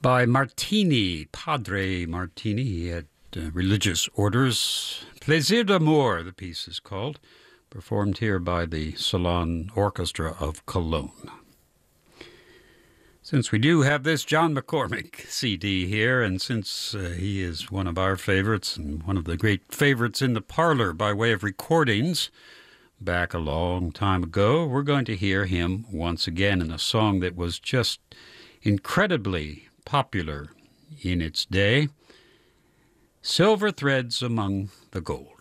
by Martini, Padre Martini. He had religious orders. Plaisir d'amour, the piece is called, performed here by the Salon Orchestra of Cologne. Since we do have this John McCormack CD here, and since he is one of our favorites and one of the great favorites in the parlor by way of recordings back a long time ago, we're going to hear him once again in a song that was just incredibly popular in its day, Silver Threads Among the Gold.